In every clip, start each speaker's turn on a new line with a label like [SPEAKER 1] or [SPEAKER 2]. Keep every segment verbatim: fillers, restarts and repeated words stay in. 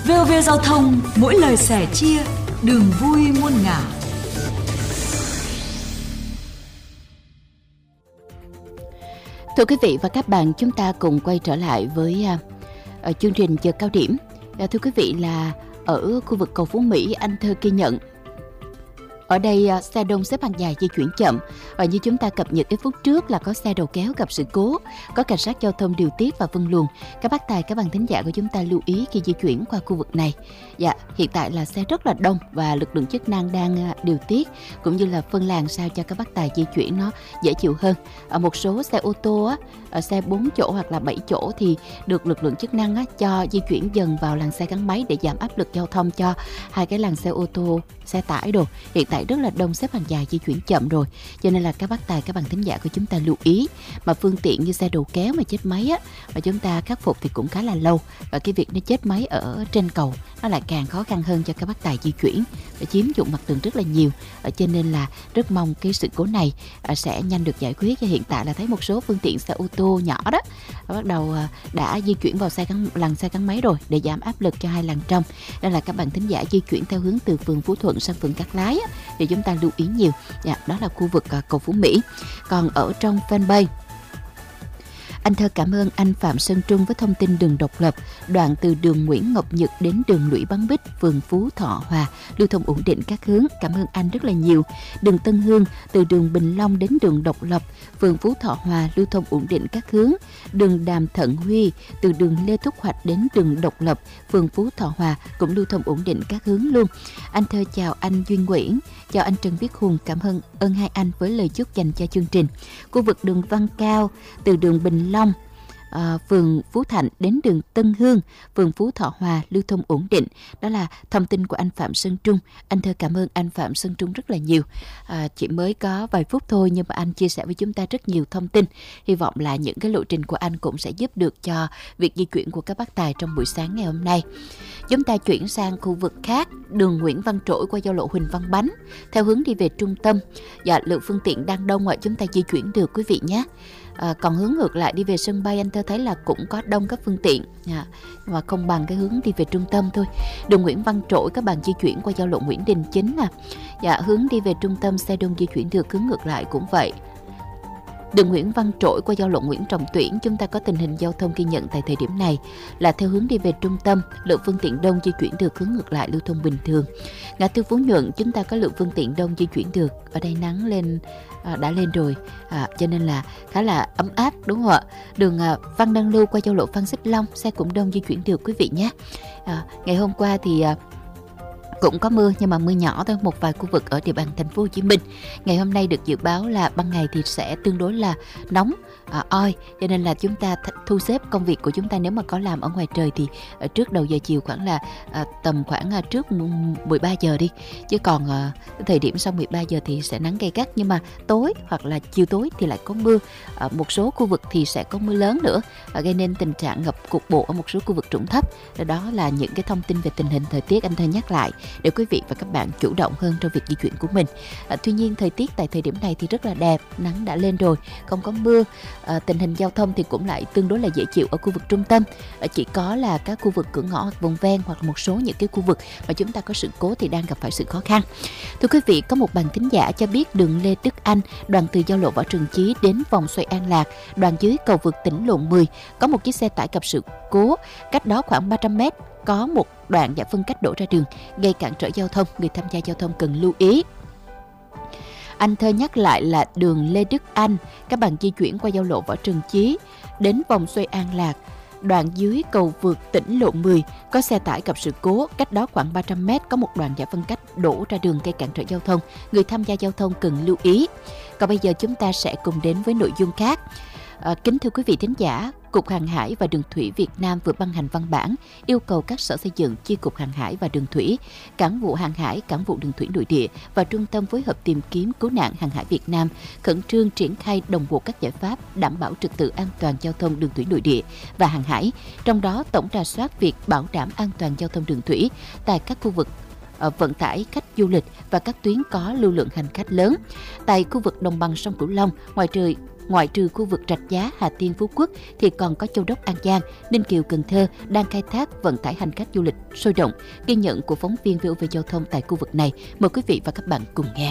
[SPEAKER 1] vê o vê Giao thông, mỗi lời sẻ chia, đường vui muôn ngả.
[SPEAKER 2] Thưa quý vị và các bạn, chúng ta cùng quay trở lại với uh, chương trình giờ cao điểm. Uh, thưa quý vị, là ở khu vực cầu Phú Mỹ, anh Thơ ghi nhận ở đây uh, xe đông xếp hàng dài di chuyển chậm, và như chúng ta cập nhật ít phút trước là có xe đầu kéo gặp sự cố, có cảnh sát giao thông điều tiết và phân luồng. Các bác tài, các bạn thính giả của chúng ta lưu ý khi di chuyển qua khu vực này. Dạ, hiện tại là xe rất là đông và lực lượng chức năng đang uh, điều tiết cũng như là phân làn sao cho các bác tài di chuyển nó dễ chịu hơn. Ở một số xe ô tô á, ở xe bốn chỗ hoặc là bảy chỗ thì được lực lượng chức năng á, cho di chuyển dần vào làn xe gắn máy để giảm áp lực giao thông cho hai cái làn xe ô tô, xe tải đồ. Hiện tại rất là đông, xếp hàng dài di chuyển chậm rồi, cho nên là các bác tài, các bạn thính giả của chúng ta lưu ý. Mà phương tiện như xe đầu kéo mà chết máy á, mà chúng ta khắc phục thì cũng khá là lâu, và cái việc nó chết máy ở trên cầu nó lại càng khó khăn hơn cho các bác tài di chuyển, và chiếm dụng mặt đường rất là nhiều. Ở cho nên là rất mong cái sự cố này sẽ nhanh được giải quyết. Hiện tại là thấy một số phương tiện xe ô tô nhỏ đó bắt đầu đã di chuyển vào xe gắn, làn xe gắn máy rồi để giảm áp lực cho hai làn trong. Nên là các bạn thính giả di chuyển theo hướng từ phường Phú Thuận sang phường Cát Lái á, thì chúng ta lưu ý nhiều. Dạ, đó là khu vực cầu Phú Mỹ. Còn ở trong fanpage, anh Thơ cảm ơn anh Phạm Sơn Trung với thông tin đường độc lập, đoạn từ đường Nguyễn Ngọc Nhật đến đường Lũy Bán Bích, phường Phú Thọ Hòa, lưu thông ổn định các hướng. Cảm ơn anh rất là nhiều. Đường Tân Hương từ đường Bình Long đến đường Độc Lập, phường Phú Thọ Hòa, lưu thông ổn định các hướng. Đường Đàm Thận Huy từ đường Lê Thúc Hoạch đến đường Độc Lập, phường Phú Thọ Hòa cũng lưu thông ổn định các hướng luôn. Anh Thơ chào anh Duy Nguyễn, chào anh Trần Viết Hùng, cảm ơn ơn hai anh với lời chúc dành cho chương trình. Khu vực đường Văn Cao từ đường Bình Long, À, phường Phú Thạnh đến đường Tân Hương, phường Phú Thọ Hòa, lưu thông ổn định. Đó là thông tin của anh Phạm Sơn Trung. Anh Thơ cảm ơn anh Phạm Sơn Trung rất là nhiều. À, chỉ mới có vài phút thôi nhưng mà anh chia sẻ với chúng ta rất nhiều thông tin. Hy vọng là những cái lộ trình của anh cũng sẽ giúp được cho việc di chuyển của các bác tài trong buổi sáng ngày hôm nay. Chúng ta chuyển sang khu vực khác, đường Nguyễn Văn Trỗi qua giao lộ Huỳnh Văn Bánh theo hướng đi về trung tâm. Dạ, lượng phương tiện đang đông ạ, chúng ta di chuyển được quý vị nhé. À, còn hướng ngược lại đi về sân bay, anh Thơ thấy là cũng có đông các phương tiện, à, mà không bằng cái hướng đi về trung tâm thôi. Đường Nguyễn Văn Trỗi các bạn di chuyển qua giao lộ Nguyễn Đình Chính nè. Dạ, hướng đi về trung tâm xe đông di chuyển được, hướng ngược lại cũng vậy. Đường Nguyễn Văn Trỗi qua giao lộ Nguyễn Trọng Tuyển, chúng ta có tình hình giao thông ghi nhận tại thời điểm này là theo hướng đi về trung tâm, lượng phương tiện đông di chuyển được, hướng ngược lại lưu thông bình thường. Ngã tư Phú Nhuận chúng ta có lượng phương tiện đông di chuyển được, ở đây nắng lên à, đã lên rồi, à, cho nên là khá là ấm áp đúng không ạ? Đường à, Văn Đăng Lưu qua giao lộ Phan Xích Long, xe cũng đông di chuyển được quý vị nhé. À, ngày hôm qua thì à, cũng có mưa nhưng mà mưa nhỏ thôi, một vài khu vực ở địa bàn thành phố Hồ Chí Minh. Ngày hôm nay được dự báo là ban ngày thì sẽ tương đối là nóng, à, oi, cho nên là chúng ta th- thu xếp công việc của chúng ta nếu mà có làm ở ngoài trời thì ở trước đầu giờ chiều khoảng là à, tầm khoảng à, trước mười ba giờ đi, chứ còn à, thời điểm sau mười ba giờ thì sẽ nắng gay gắt, nhưng mà tối hoặc là chiều tối thì lại có mưa, à, một số khu vực thì sẽ có mưa lớn nữa, à, gây nên tình trạng ngập cục bộ ở một số khu vực trũng thấp. Đó là những cái thông tin về tình hình thời tiết anh Thơ nhắc lại để quý vị và các bạn chủ động hơn trong việc di chuyển của mình. À, tuy nhiên thời tiết tại thời điểm này thì rất là đẹp, nắng đã lên rồi, không có mưa. À, tình hình giao thông thì cũng lại tương đối là dễ chịu ở khu vực trung tâm. À, chỉ có là các khu vực cửa ngõ hoặc vùng ven hoặc một số những cái khu vực mà chúng ta có sự cố thì đang gặp phải sự khó khăn. Thưa quý vị, có một bạn thính giả cho biết đường Lê Đức Anh, đoạn từ giao lộ Võ Trường Chí đến vòng xoay An Lạc, đoạn dưới cầu vượt Tỉnh Lộ mười, có một chiếc xe tải gặp sự cố, cách đó khoảng ba trăm mét có một đoạn giải phân cách đổ ra đường, gây cản trở giao thông, người tham gia giao thông cần lưu ý. Anh Thơ nhắc lại là đường Lê Đức Anh, các bạn di chuyển qua giao lộ Võ Trường Chí đến vòng xoay An Lạc, đoạn dưới cầu vượt Tỉnh Lộ mười, có xe tải gặp sự cố, cách đó khoảng ba trăm mét có một đoạn giải phân cách đổ ra đường gây cản trở giao thông, người tham gia giao thông cần lưu ý. Còn bây giờ chúng ta sẽ cùng đến với nội dung khác. À, kính thưa quý vị thính giả, Cục Hàng hải và Đường thủy Việt Nam vừa ban hành văn bản yêu cầu các sở xây dựng, chi cục hàng hải và đường thủy, cảng vụ hàng hải, cảng vụ đường thủy nội địa và trung tâm phối hợp tìm kiếm cứu nạn hàng hải Việt Nam khẩn trương triển khai đồng bộ các giải pháp đảm bảo trật tự an toàn giao thông đường thủy nội địa và hàng hải, trong đó tổng rà soát việc bảo đảm an toàn giao thông đường thủy tại các khu vực vận tải khách du lịch và các tuyến có lưu lượng hành khách lớn. Tại khu vực đồng bằng sông Cửu Long, ngoài trời ngoại trừ khu vực Rạch Giá, Hà Tiên, Phú Quốc thì còn có Châu Đốc, An Giang, Ninh Kiều, Cần Thơ đang khai thác vận tải hành khách du lịch sôi động. Ghi nhận của phóng viên vê o vê Giao thông tại khu vực này. Mời quý vị và các bạn cùng nghe.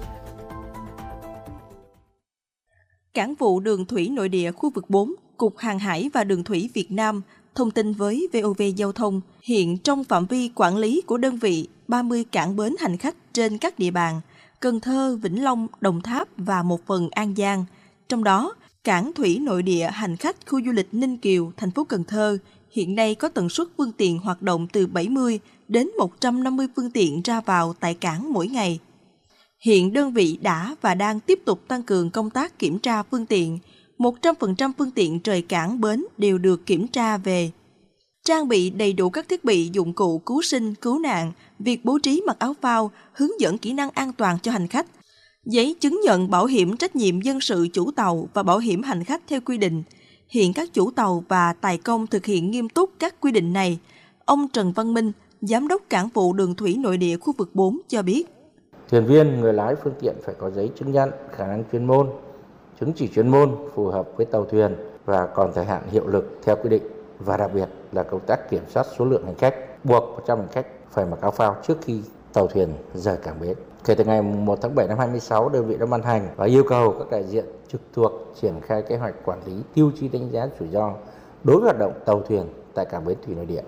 [SPEAKER 3] Cảng vụ đường thủy nội địa khu vực bốn, Cục Hàng hải và Đường thủy Việt Nam thông tin với vê o vê Giao thông, hiện trong phạm vi quản lý của đơn vị ba mươi cảng bến hành khách trên các địa bàn Cần Thơ, Vĩnh Long, Đồng Tháp và một phần An Giang. Trong đó, cảng thủy nội địa hành khách khu du lịch Ninh Kiều, thành phố Cần Thơ hiện nay có tần suất phương tiện hoạt động từ bảy mươi đến một trăm năm mươi phương tiện ra vào tại cảng mỗi ngày. Hiện đơn vị đã và đang tiếp tục tăng cường công tác kiểm tra phương tiện. một trăm phần trăm phương tiện rời cảng bến đều được kiểm tra về. Trang bị đầy đủ các thiết bị dụng cụ cứu sinh, cứu nạn, việc bố trí mặc áo phao, hướng dẫn kỹ năng an toàn cho hành khách, giấy chứng nhận bảo hiểm trách nhiệm dân sự chủ tàu và bảo hiểm hành khách theo quy định. Hiện các chủ tàu và tài công thực hiện nghiêm túc các quy định này. Ông Trần Văn Minh, Giám đốc Cảng vụ Đường thủy nội địa khu vực bốn cho biết.
[SPEAKER 4] Thuyền viên, người lái phương tiện phải có giấy chứng nhận khả năng chuyên môn, chứng chỉ chuyên môn phù hợp với tàu thuyền và còn thời hạn hiệu lực theo quy định, và đặc biệt là công tác kiểm soát số lượng hành khách, buộc một trăm hành khách phải mặc áo phao trước khi tàu thuyền rời cảng bến. Kể từ ngày một tháng bảy năm hai mươi sáu, đơn vị đã ban hành và yêu cầu các đại diện trực thuộc triển khai kế hoạch quản lý tiêu chí đánh giá rủi ro đối với hoạt động tàu thuyền tại cảng bến thủy nội địa.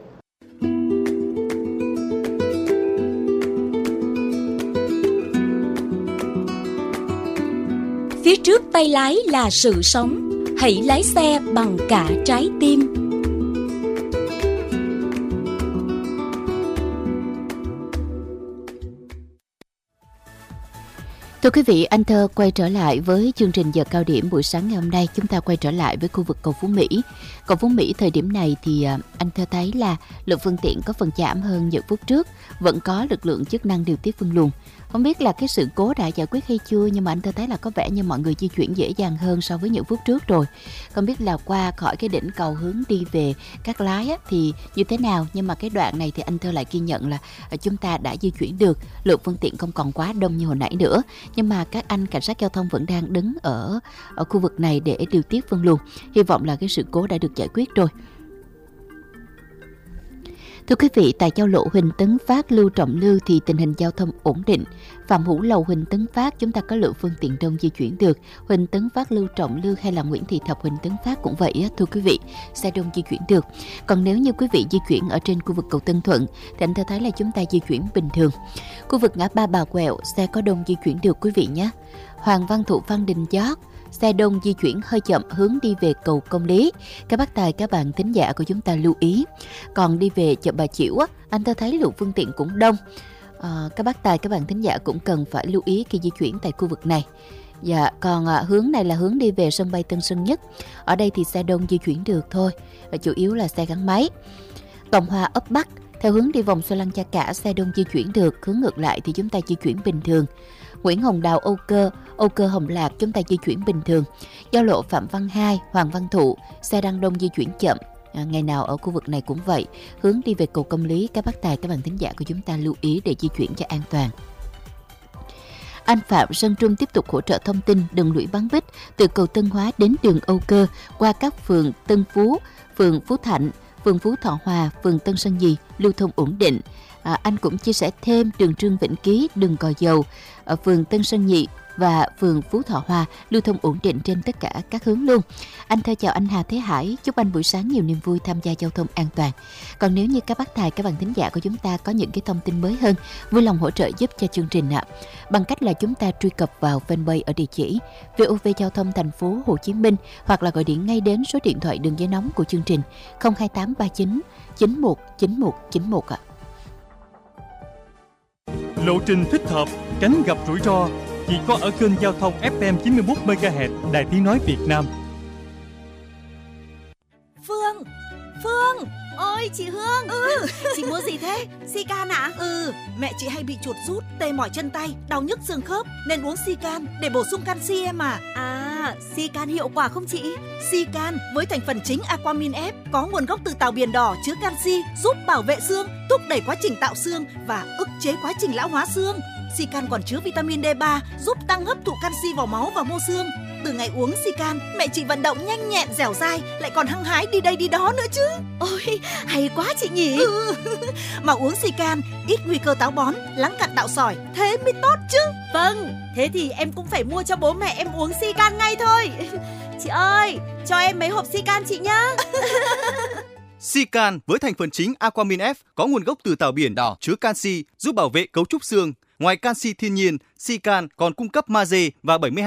[SPEAKER 1] Phía trước tay lái là sự sống, hãy lái xe bằng cả trái tim.
[SPEAKER 2] Thưa quý vị, anh Thơ quay trở lại với chương trình giờ cao điểm buổi sáng ngày hôm nay. Chúng ta quay trở lại với khu vực cầu Phú Mỹ. Cầu Phú Mỹ thời điểm này thì anh Thơ thấy là lượng phương tiện có phần giảm hơn những phút trước, vẫn có lực lượng chức năng điều tiết phân luồng. Không biết là cái sự cố đã giải quyết hay chưa, nhưng mà anh Thơ thấy là có vẻ như mọi người di chuyển dễ dàng hơn so với những phút trước rồi. Không biết là qua khỏi cái đỉnh cầu hướng đi về Cát Lái á, thì như thế nào, nhưng mà cái đoạn này thì anh Thơ lại ghi nhận là chúng ta đã di chuyển được, lượng phương tiện không còn quá đông như hồi nãy nữa. Nhưng mà các anh cảnh sát giao thông vẫn đang đứng ở, ở khu vực này để điều tiết phân luồng. Hy vọng là cái sự cố đã được giải quyết rồi. Thưa quý vị, tại giao lộ Huỳnh Tấn Phát, Lưu Trọng Lưu thì tình hình giao thông ổn định. Phạm Hữu Lầu, Huỳnh Tấn Phát chúng ta có lượng phương tiện đông di chuyển được. Huỳnh Tấn Phát, Lưu Trọng Lưu hay là Nguyễn Thị Thập, Huỳnh Tấn Phát cũng vậy á, thưa quý vị, xe đông di chuyển được. Còn nếu như quý vị di chuyển ở trên khu vực cầu Tân Thuận thì anh thấy là chúng ta di chuyển bình thường. Khu vực ngã ba Bà Quẹo xe có đông di chuyển được quý vị nhé. Hoàng Văn Thụ, Phan Đình Giót xe đông di chuyển hơi chậm hướng đi về cầu Công Lý. Các bác tài, các bạn thính giả của chúng ta lưu ý. Còn đi về chợ Bà Chiểu á, anh ta thấy lượng phương tiện cũng đông. À, các bác tài, các bạn thính giả cũng cần phải lưu ý khi di chuyển tại khu vực này. Dạ, còn à, hướng này là hướng đi về sân bay Tân Sơn Nhất. Ở đây thì xe đông di chuyển được thôi, và chủ yếu là xe gắn máy. Cộng Hòa ấp Bắc theo hướng đi vòng xoay Lăng Cha Cả xe đông di chuyển được, hướng ngược lại thì chúng ta di chuyển bình thường. Nguyễn Hồng Đào, Âu Cơ, Âu Cơ Hồng Lạc chúng ta di chuyển bình thường. Giao lộ Phạm Văn Hai, Hoàng Văn Thụ xe đang đông di chuyển chậm. À, ngày nào ở khu vực này cũng vậy. Hướng đi về cầu Công Lý, các bác tài, các bạn thính giả của chúng ta lưu ý để di chuyển cho an toàn. Anh Phạm Sơn Trung tiếp tục hỗ trợ thông tin đường lũy Bắn Bích từ cầu Tân Hóa đến đường Âu Cơ qua các phường Tân Phú, phường Phú Thạnh, phường Phú Thọ Hòa, phường Tân Sơn Nhì lưu thông ổn định. À, anh cũng chia sẻ thêm đường Trương Vĩnh Ký, đường Gò Dầu ở phường Tân Sơn Nhị và phường Phú Thọ Hòa lưu thông ổn định trên tất cả các hướng luôn. Anh Thơ chào anh Hà Thế Hải, chúc anh buổi sáng nhiều niềm vui tham gia giao thông an toàn. Còn nếu như các bác tài, các bạn thính giả của chúng ta có những cái thông tin mới hơn, vui lòng hỗ trợ giúp cho chương trình ạ, bằng cách là chúng ta truy cập vào fanpage ở địa chỉ vê o vê Giao thông thành phố Hồ Chí Minh, hoặc là gọi điện ngay đến số điện thoại đường dây nóng của chương trình không hai tám ba chín chín một chín một chín một ạ.
[SPEAKER 5] Lộ trình thích hợp, tránh gặp rủi ro chỉ có ở kênh giao thông ép em chín mươi mốt mê ga héc Đài Tiếng nói Việt Nam.
[SPEAKER 6] Phương, Phương, ôi chị Hương. Ừ, chị mua gì thế? Sican ạ? À? Ừ, mẹ chị hay bị chuột rút, tê mỏi chân tay, đau nhức xương khớp nên uống Sican để bổ sung canxi em à. À, Sican hiệu quả không chị? Sican với thành phần chính Aquamin F có nguồn gốc từ tàu Biển Đỏ, chứa canxi, giúp bảo vệ xương, thúc đẩy quá trình tạo xương và ức chế quá trình lão hóa xương. Sican còn chứa vitamin D ba giúp tăng hấp thụ canxi vào máu và mô xương. Từ ngày uống Sican, mẹ chị vận động nhanh nhẹn dẻo dai, lại còn hăng hái đi đây đi đó nữa chứ.
[SPEAKER 1] Ôi, hay quá chị nhỉ.
[SPEAKER 6] Ừ. Mà uống Sican ít nguy cơ táo bón, lắng cặn tạo sỏi, thế mới tốt chứ.
[SPEAKER 1] Vâng, thế thì em cũng phải mua cho bố mẹ em uống Sican ngay thôi. Chị ơi, cho em mấy hộp Sican chị nhá.
[SPEAKER 7] Sican với thành phần chính Aquamin F có nguồn gốc từ tảo biển đỏ, chứa canxi, giúp bảo vệ cấu trúc xương. Ngoài canxi thiên nhiên, Sican còn cung cấp magie và bảy mươi hai